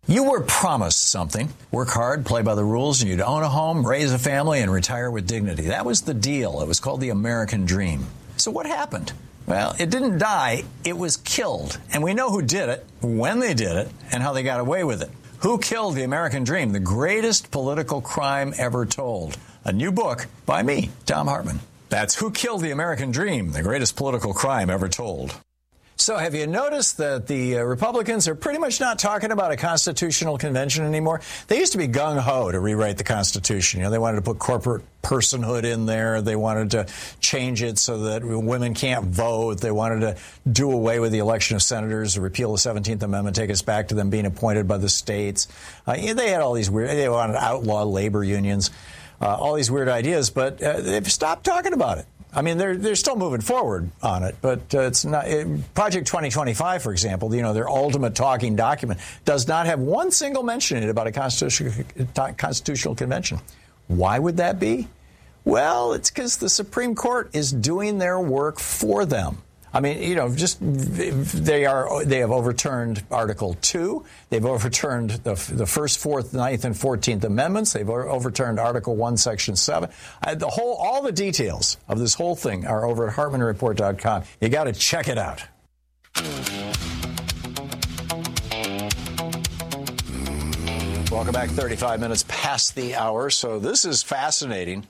You were promised something. Work hard, play by the rules, and you'd own a home, raise a family, and retire with dignity. That was the deal. It was called the American Dream. So what happened? Well, it didn't die. It was killed. And we know who did it, when they did it, and how they got away with it. Who killed the American Dream? The greatest political crime ever told. A new book by me, Thom Hartmann. That's Who Killed the American Dream? The Greatest Political Crime Ever Told. So have you noticed that the Republicans are pretty much not talking about a constitutional convention anymore? They used to be gung-ho to rewrite the Constitution. You know, they wanted to put corporate personhood in there. They wanted to change it so that women can't vote. They wanted to do away with the election of senators, repeal the 17th Amendment, take us back to them being appointed by the states. They had all these weird, they wanted to outlaw labor unions, all these weird ideas, but they've stopped talking about it. I mean, they're still moving forward on it, but it's not. Project 2025, for example, you know, their ultimate talking document does not have one single mention in it about a constitutional convention. Why would that be? Well, it's because the Supreme Court is doing their work for them. I mean, you know, they have overturned Article 2. They've overturned the First, Fourth, Ninth, and 14th Amendments. They've overturned Article 1, Section 7. All the details of this whole thing are over at HartmannReport.com. You got to check it out. Welcome back. 35 minutes past the hour. So this is fascinating.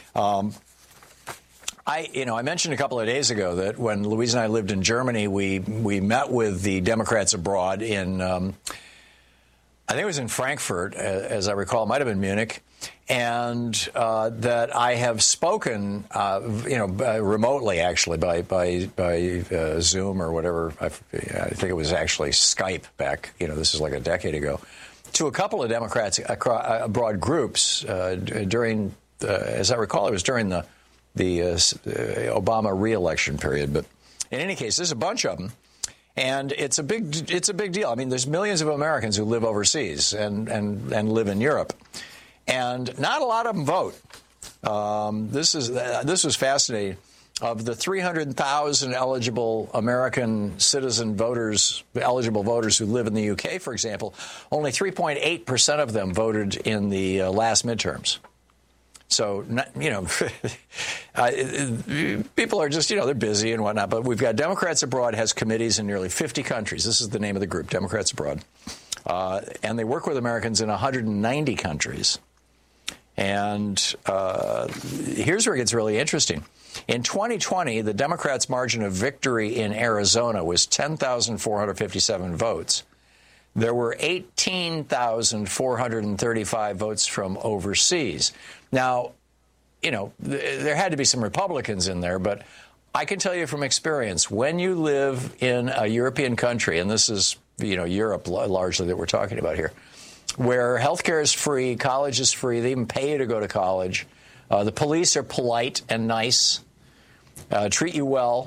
I mentioned a couple of days ago that when Louise and I lived in Germany, we met with the Democrats abroad in, I think it was in Frankfurt, as I recall, it might have been Munich, and that I have spoken, remotely actually by Zoom or whatever. I think it was actually Skype back. You know, this is like a decade ago, to a couple of Democrats abroad groups during, as I recall, it was during the Obama re-election period. But in any case, there's a bunch of them, and it's a big deal. I mean, there's millions of Americans who live overseas and live in Europe, and not a lot of them vote. This was fascinating. Of the 300,000 eligible American citizen voters, eligible voters who live in the UK, for example, only 3.8% of them voted in the last midterms. So, you know, people are just, you know, they're busy and whatnot. But we've got Democrats Abroad has committees in nearly 50 countries. This is the name of the group, Democrats Abroad. And they work with Americans in 190 countries. And here's where it gets really interesting. In 2020, the Democrats' margin of victory in Arizona was 10,457 votes. There were 18,435 votes from overseas. Now, you know, there had to be some Republicans in there, but I can tell you from experience, when you live in a European country, and this is, you know, Europe largely that we're talking about here, where health care is free, college is free, they even pay you to go to college, the police are polite and nice, treat you well,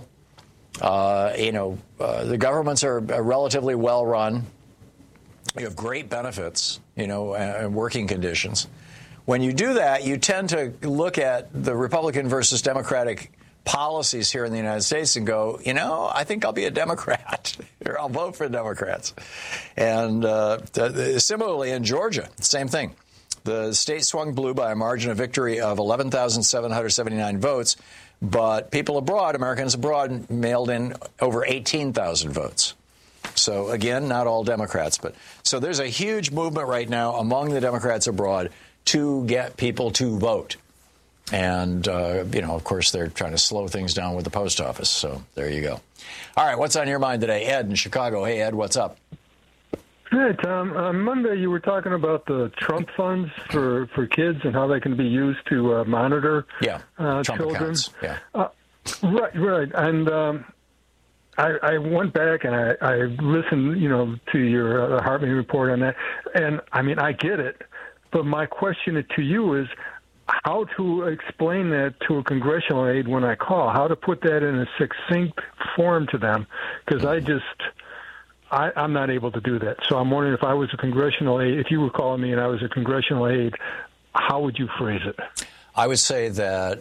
the governments are relatively well run. You have great benefits, you know, and working conditions. When you do that, you tend to look at the Republican versus Democratic policies here in the United States and go, you know, I think I'll be a Democrat, or I'll vote for Democrats. And similarly in Georgia, same thing. The state swung blue by a margin of victory of 11,779 votes, but people abroad, Americans abroad, mailed in over 18,000 votes. So, again, not all Democrats. But so there's a huge movement right now among the Democrats abroad to get people to vote. And, of course, they're trying to slow things down with the post office. So there you go. All right, what's on your mind today? Ed in Chicago. Hey, Ed, what's up? Hey, Tom. On Monday, you were talking about the Trump funds for kids and how they can be used to monitor Trump children. Accounts. Yeah. Right. And I went back and I listened, to your Hartmann report on that. And, I mean, I get it. But my question to you is how to explain that to a congressional aide when I call, how to put that in a succinct form to them, because I'm not able to do that. So I'm wondering if I was a congressional aide, if you were calling me and I was a congressional aide, how would you phrase it? I would say that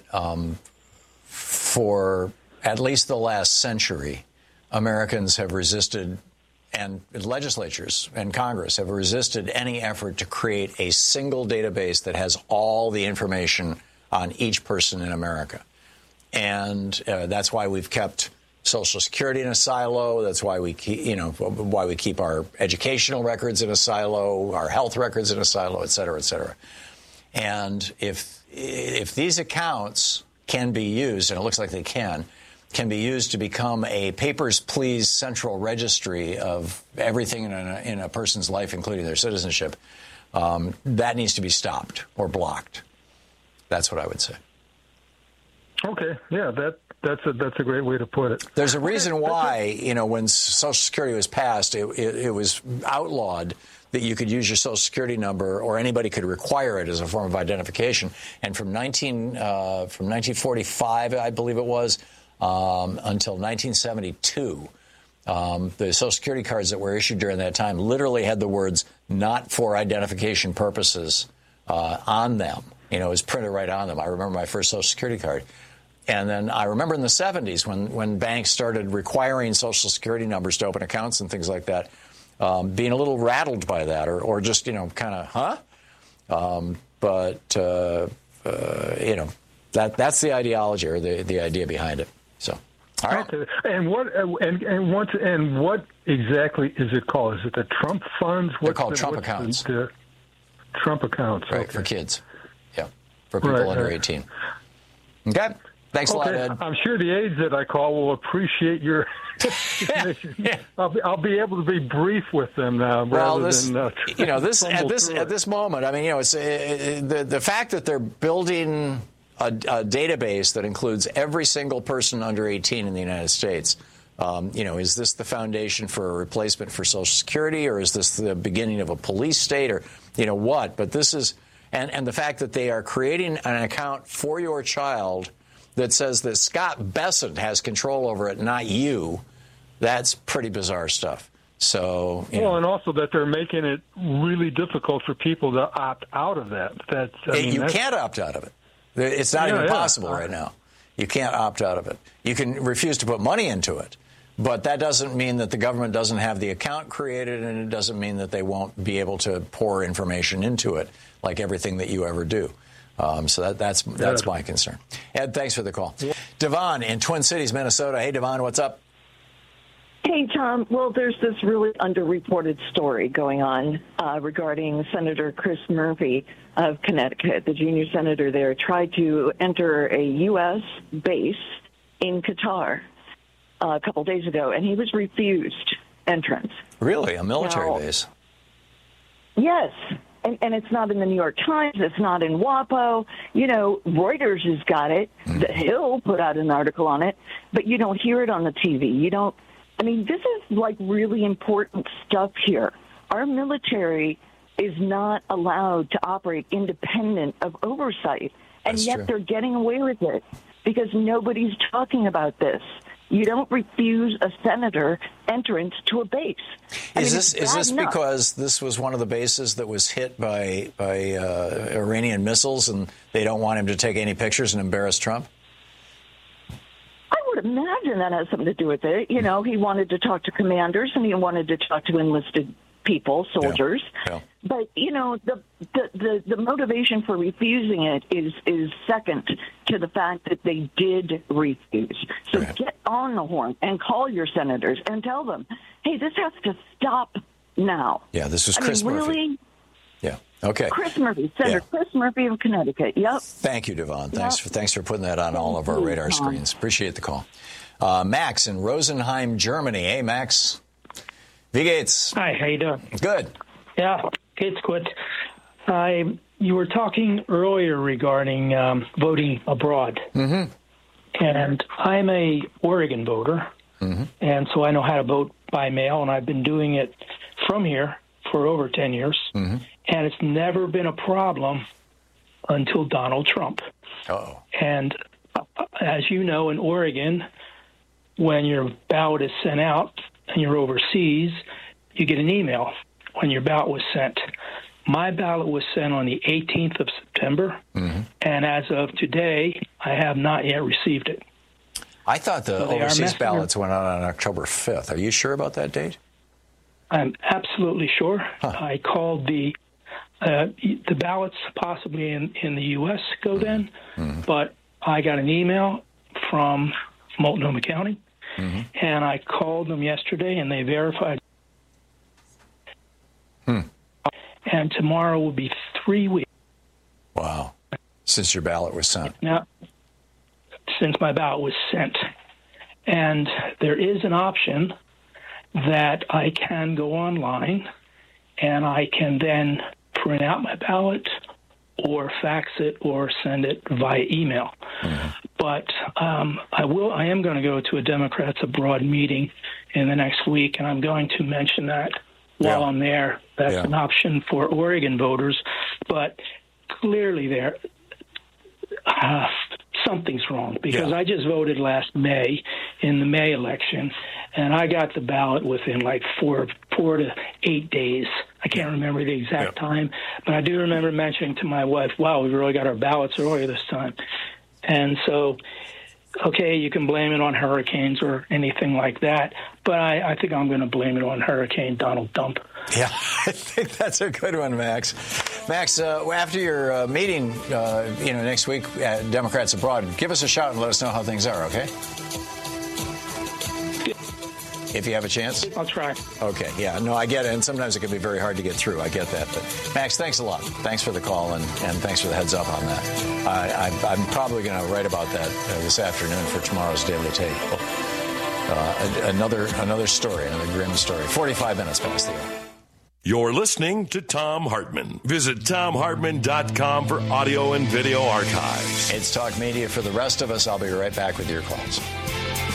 for at least the last century, Americans have resisted and legislatures and Congress have resisted any effort to create a single database that has all the information on each person in America. And that's why we've kept Social Security in a silo. That's why we keep our educational records in a silo, our health records in a silo, et cetera, et cetera. And if these accounts can be used, and it looks like they can be used to become a papers, please central registry of everything in a person's life, including their citizenship, that needs to be stopped or blocked. That's what I would say. Okay, yeah, that's a great way to put it. There's a reason why, when Social Security was passed, it was outlawed that you could use your Social Security number, or anybody could require it as a form of identification. And from 1945, I believe it was, until 1972, the Social Security cards that were issued during that time literally had the words "not for identification purposes" on them. It was printed right on them. I remember my first Social Security card. And then I remember in the 70s when banks started requiring Social Security numbers to open accounts and things like that, being a little rattled by that, or just, kind of, huh? That's the ideology or the idea behind it. So, all right. Okay. And what exactly is it called? Is it the Trump funds? They're called Trump accounts. The Trump accounts. Right, for kids. Yeah, for people under 18. Okay. Thanks a lot, Ed. I'm sure the aides that I call will appreciate your information. Yeah. I'll be able to be brief with them now. Well, at this moment, I mean, it's the fact that they're building a database that includes every single person under 18 in the United States. Is this the foundation for a replacement for Social Security, or is this the beginning of a police state, or what? But this is, and the fact that they are creating an account for your child that says that Scott Bessent has control over it, not you, that's pretty bizarre stuff. So, and also that they're making it really difficult for people to opt out of that. You can't opt out of it. It's not even possible right now. You can't opt out of it. You can refuse to put money into it, but that doesn't mean that the government doesn't have the account created, and it doesn't mean that they won't be able to pour information into it, like everything that you ever do. So that's my concern. Ed, thanks for the call. Devon in Twin Cities, Minnesota. Hey, Devon, what's up? Hey, Tom. Well, there's this really underreported story going on regarding Senator Chris Murphy of Connecticut. The junior senator there tried to enter a U.S. base in Qatar a couple days ago, and he was refused entrance. Really? A military base? Yes. And it's not in the New York Times. It's not in WAPO. Reuters has got it. The Hill put out an article on it, but you don't hear it on the TV. This is like really important stuff here. Our military is not allowed to operate independent of oversight, and yet they're getting away with it because nobody's talking about this. You don't refuse a senator entrance to a base. Is this because this was one of the bases that was hit by Iranian missiles, and they don't want him to take any pictures and embarrass Trump? I would imagine that has something to do with it. He wanted to talk to commanders, and he wanted to talk to enlisted people, soldiers. Yeah. But the motivation for refusing it is second to the fact that they did refuse. So get on the horn and call your senators and tell them, hey, this has to stop now. Yeah, this was Chris Murphy. Really? Yeah. Okay. Chris Murphy, Senator Chris Murphy of Connecticut. Yep. Thank you, Devon. Thanks for putting that on all of our radar screens. Appreciate the call. Max in Rosenheim, Germany. Hey, Max. V. Gates. Hi, how you doing? Good. Yeah, it's good. You were talking earlier regarding voting abroad. Mm-hmm. And I'm a Oregon voter, and so I know how to vote by mail, and I've been doing it from here for over 10 years, and it's never been a problem until Donald Trump. Uh-oh. And as you know, in Oregon, when your ballot is sent out and you're overseas, you get an email when your ballot was sent. My ballot was sent on the 18th of September, and as of today, I have not yet received it. I thought the overseas ballots went out on October 5th. Are you sure about that date? I'm absolutely sure. I called the ballots possibly in the U.S. go then, but I got an email from Multnomah County, and I called them yesterday, and they verified. And tomorrow will be 3 weeks. Wow. Since your ballot was sent. Now, since my ballot was sent. And there is an option that I can go online and I can then print out my ballot or fax it or send it via email. But I am going to go to a Democrats Abroad meeting in the next week, and I'm going to mention that while I'm there. That's an option for Oregon voters. But clearly there, something's wrong, because I just voted last May in the May election, and I got the ballot within like 4 to 8 days. I can't remember the exact time, but I do remember mentioning to my wife, wow, we really got our ballots earlier this time. And so, okay, you can blame it on hurricanes or anything like that, but I think I'm going to blame it on Hurricane Donald Dump. Yeah, I think that's a good one, Max. Max, after your meeting, next week at Democrats Abroad, give us a shout and let us know how things are, okay? If you have a chance? I'll try. Okay, yeah. No, I get it. And sometimes it can be very hard to get through. I get that. But, Max, thanks a lot. Thanks for the call, and thanks for the heads up on that. I'm probably going to write about that this afternoon for tomorrow's Daily Take. Another story, another grim story. 45 minutes past the hour. You're listening to Thom Hartmann. Visit ThomHartmann.com for audio and video archives. It's Talk Media for the rest of us. I'll be right back with your calls.